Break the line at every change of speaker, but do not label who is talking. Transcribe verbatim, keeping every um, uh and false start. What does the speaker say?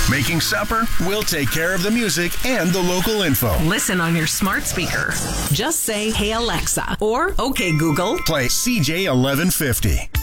Making supper? We'll take care of the music and the local info.
Listen on your smart speaker. Just say, "Hey Alexa," or "Okay Google."
Play C J eleven fifty.